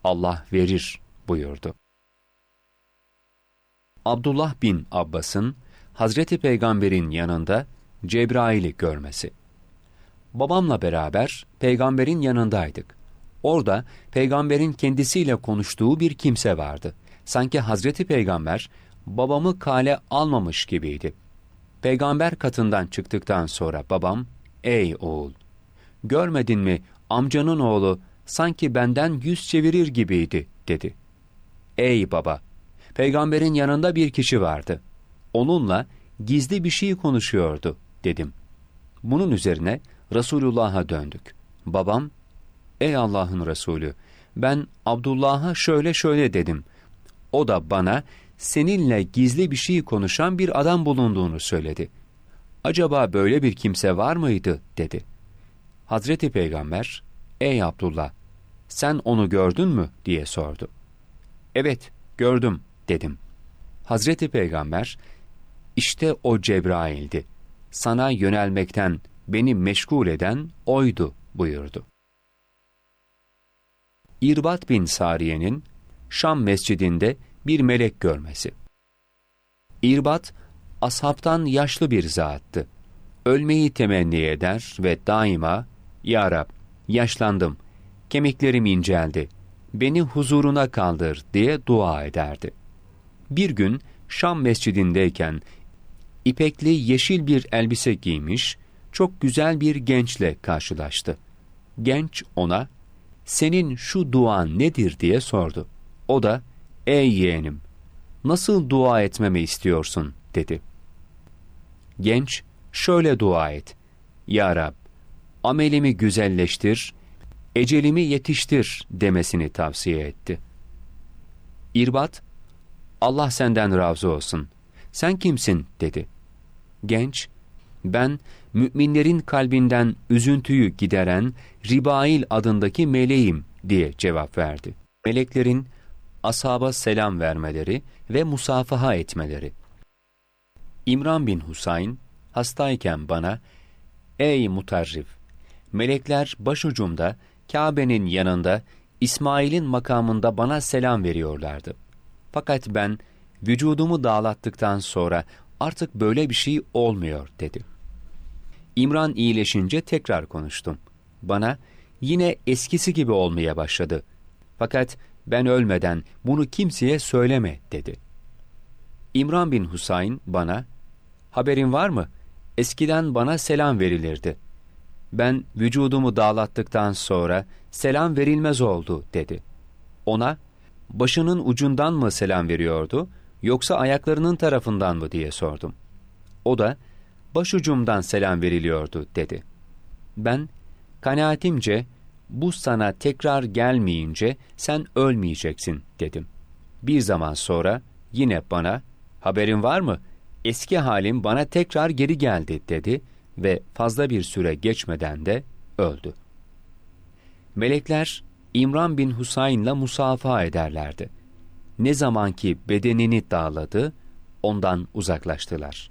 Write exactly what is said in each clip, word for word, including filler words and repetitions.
Allah verir buyurdu. Abdullah bin Abbas'ın Hazreti Peygamber'in yanında Cebrail'i görmesi. Babamla beraber Peygamber'in yanındaydık. Orada Peygamber'in kendisiyle konuştuğu bir kimse vardı. Sanki Hazreti Peygamber babamı kale almamış gibiydi. Peygamber katından çıktıktan sonra babam, "Ey oğul, görmedin mi amcanın oğlu sanki benden yüz çevirir gibiydi," dedi. "Ey baba, Peygamberin yanında bir kişi vardı. Onunla gizli bir şey konuşuyordu," dedim. Bunun üzerine Resulullah'a döndük. Babam, "Ey Allah'ın Resulü, ben Abdullah'a şöyle şöyle dedim. O da bana seninle gizli bir şey konuşan bir adam bulunduğunu söyledi. Acaba böyle bir kimse var mıydı?" dedi. Hazreti Peygamber, "Ey Abdullah, sen onu gördün mü?" diye sordu. "Evet, gördüm," dedim. Hazreti Peygamber, "İşte o Cebrail'di. Sana yönelmekten beni meşgul eden oydu," buyurdu. İrbat bin Sariye'nin Şam mescidinde bir melek görmesi. İrbat, ashabtan yaşlı bir zattı. Ölmeyi temenni eder ve daima, "Ya Rab, yaşlandım, kemiklerim inceldi, beni huzuruna kaldır," diye dua ederdi. Bir gün Şam mescidindeyken ipekli yeşil bir elbise giymiş, çok güzel bir gençle karşılaştı. Genç ona, "Senin şu duan nedir?" diye sordu. O da, "Ey yeğenim, nasıl dua etmemi istiyorsun?" dedi. Genç, "Şöyle dua et. Ya Rab, amelimi güzelleştir, ecelimi yetiştir," demesini tavsiye etti. İrbat, "Allah senden razı olsun. Sen kimsin?" dedi. Genç, "Ben müminlerin kalbinden üzüntüyü gideren Ribail adındaki meleğim," diye cevap verdi. Meleklerin ashaba selam vermeleri ve musafaha etmeleri. İmran bin Husayn hastayken bana, "Ey Mutarrif, melekler başucumda Kabe'nin yanında İsmail'in makamında bana selam veriyorlardı. Fakat ben vücudumu dağlattıktan sonra artık böyle bir şey olmuyor," dedi. İmran iyileşince tekrar konuştum. Bana, "Yine eskisi gibi olmaya başladı. Fakat ben ölmeden bunu kimseye söyleme," dedi. İmran bin Husayn bana, "Haberin var mı? Eskiden bana selam verilirdi. Ben vücudumu dağlattıktan sonra selam verilmez oldu," dedi. Ona, "Başının ucundan mı selam veriyordu, yoksa ayaklarının tarafından mı?" diye sordum. O da, "Başucumdan selam veriliyordu," dedi. Ben, "Kanaatimce bu sana tekrar gelmeyince sen ölmeyeceksin," dedim. Bir zaman sonra yine bana, "Haberin var mı? Eski halim bana tekrar geri geldi," dedi ve fazla bir süre geçmeden de öldü. Melekler İmran bin Husayn'la musafaha ederlerdi. Ne zaman ki bedenini dağladı, ondan uzaklaştılar.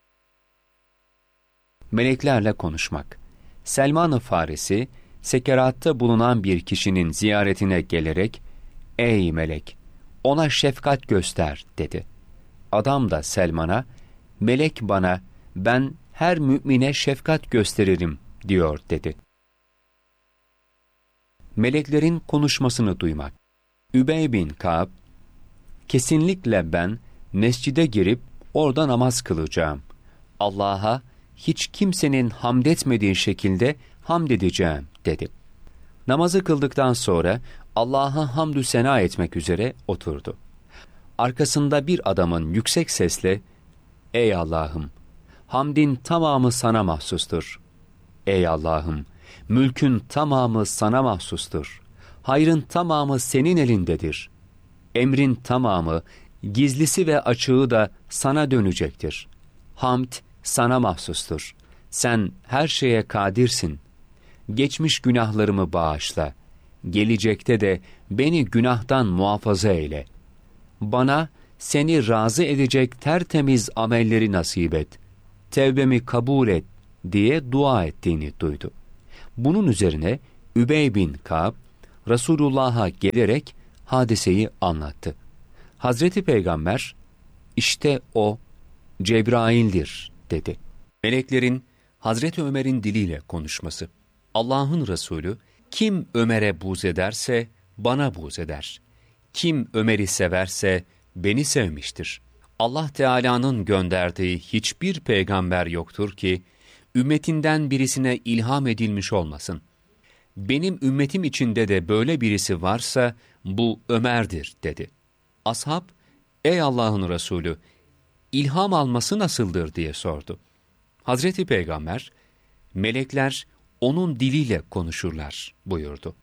Meleklerle konuşmak. Selman-ı Farisi, sekeratta bulunan bir kişinin ziyaretine gelerek, "Ey melek, ona şefkat göster," dedi. Adam da Selman'a, "Melek bana, ben her mümine şefkat gösteririm," diyor, dedi. Meleklerin konuşmasını duymak. Übey bin Ka'b, "Kesinlikle ben mescide girip orada namaz kılacağım. Allah'a hiç kimsenin hamd etmediği şekilde hamd edeceğim," dedi. Namazı kıldıktan sonra Allah'a hamdü sena etmek üzere oturdu. Arkasında bir adamın yüksek sesle, "Ey Allah'ım, hamdin tamamı sana mahsustur. Ey Allah'ım, mülkün tamamı sana mahsustur. Hayrın tamamı senin elindedir. Emrin tamamı, gizlisi ve açığı da sana dönecektir. Hamd sana mahsustur. Sen her şeye kadirsin. Geçmiş günahlarımı bağışla. Gelecekte de beni günahtan muhafaza eyle. Bana seni razı edecek tertemiz amelleri nasip et. Tevbemi kabul et," diye dua ettiğini duydu. Bunun üzerine Übey bin Ka'b, Resulullah'a gelerek hadiseyi anlattı. Hazreti Peygamber, işte o Cebrail'dir dedi. Meleklerin Hazreti Ömer'in diliyle konuşması. Allah'ın Resulü, kim Ömer'e buğz ederse bana buğz eder. Kim Ömer'i severse beni sevmiştir. Allah Teala'nın gönderdiği hiçbir peygamber yoktur ki, ümmetinden birisine ilham edilmiş olmasın. Benim ümmetim içinde de böyle birisi varsa bu Ömer'dir dedi. Ashab, ey Allah'ın Resulü, ilham alması nasıldır diye sordu. Hazreti Peygamber, melekler onun diliyle konuşurlar buyurdu.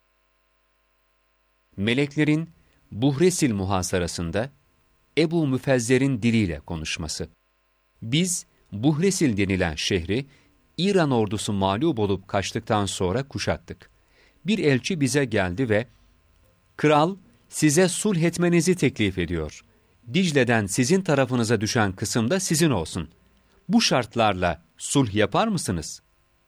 Meleklerin Buhresil muhasarasında Ebu Müfezzer'in diliyle konuşması. Biz Buhresil denilen şehri İran ordusu mağlup olup kaçtıktan sonra kuşattık. Bir elçi bize geldi ve "Kral size sulh etmenizi teklif ediyor. Dicle'den sizin tarafınıza düşen kısım da sizin olsun. Bu şartlarla sulh yapar mısınız?"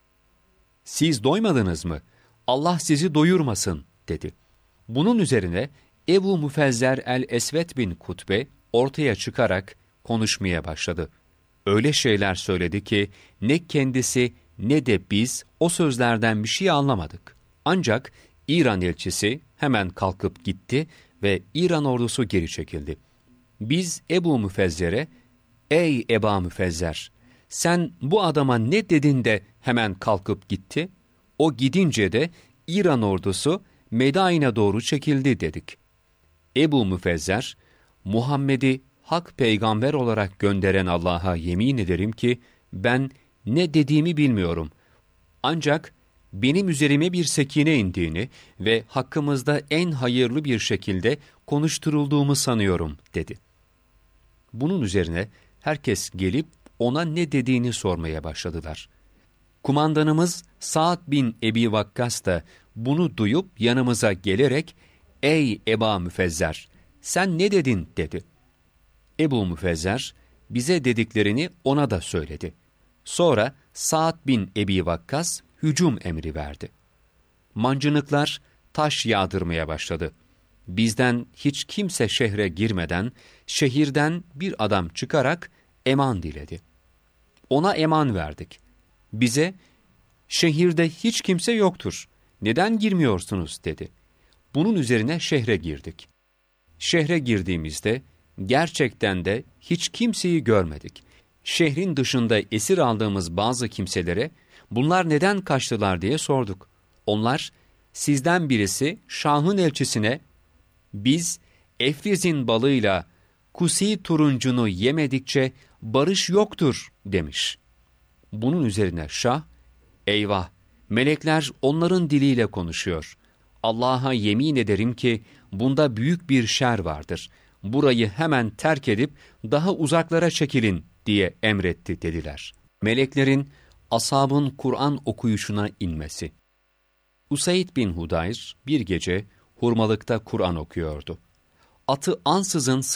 "Siz doymadınız mı? Allah sizi doyurmasın." dedi. Bunun üzerine Ebu Müfezzer el-Esvet bin Kutbe ortaya çıkarak konuşmaya başladı. Öyle şeyler söyledi ki ne kendisi ne de biz o sözlerden bir şey anlamadık. Ancak İran elçisi hemen kalkıp gitti ve İran ordusu geri çekildi. Biz Ebu Müfezzer'e, "Ey Eba Müfezzer, sen bu adama ne dedin de hemen kalkıp gitti? O gidince de İran ordusu Medain'e doğru çekildi" dedik. Ebu Müfezzer, "Muhammed'i hak peygamber olarak gönderen Allah'a yemin ederim ki ben ne dediğimi bilmiyorum. Ancak benim üzerime bir sekine indiğini ve hakkımızda en hayırlı bir şekilde konuşturulduğumu sanıyorum" dedi. Bunun üzerine herkes gelip ona ne dediğini sormaya başladılar. Kumandanımız Sa'd bin Ebi Vakkas da bunu duyup yanımıza gelerek, "Ey Eba Müfezzer, sen ne dedin?" dedi. Ebu Müfezzer bize dediklerini ona da söyledi. Sonra Sa'd bin Ebi Vakkas hücum emri verdi. Mancınıklar taş yağdırmaya başladı. Bizden hiç kimse şehre girmeden şehirden bir adam çıkarak eman diledi. Ona eman verdik. Bize, "Şehirde hiç kimse yoktur. Neden girmiyorsunuz?" dedi. Bunun üzerine şehre girdik. Şehre girdiğimizde gerçekten de hiç kimseyi görmedik. Şehrin dışında esir aldığımız bazı kimselere bunlar neden kaçtılar diye sorduk. Onlar, sizden birisi Şah'ın elçisine, "Biz Efriz'in balıyla kusi turuncunu yemedikçe barış yoktur" demiş. Bunun üzerine Şah, "Eyvah, melekler onların diliyle konuşuyor. Allah'a yemin ederim ki bunda büyük bir şer vardır. Burayı hemen terk edip daha uzaklara çekilin" diye emretti dediler. Meleklerin ashabın Kur'an okuyuşuna inmesi. Usayd bin Hudayr bir gece hurmalıkta Kur'an okuyordu. Atı ansızın